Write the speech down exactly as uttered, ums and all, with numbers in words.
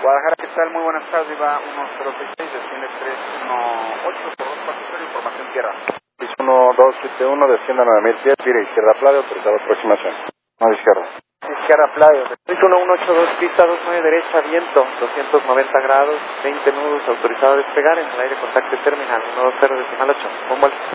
Guadalajara, ¿qué tal? Muy buenas tardes, va uno cero seis seis, desciende tres uno ocho, por dos cuatro cero, información tierra. seis uno dos siete uno, descienda nueve mil pies, vira izquierda Playo, autorizado aproximación. No, izquierda. Izquierda Playo, seis uno uno ocho dos, pista dos nueve derecha, viento, doscientos noventa grados, veinte nudos, autorizado a despegar en el aire contacto terminal, uno dos cero decimal ocho, con vuelta.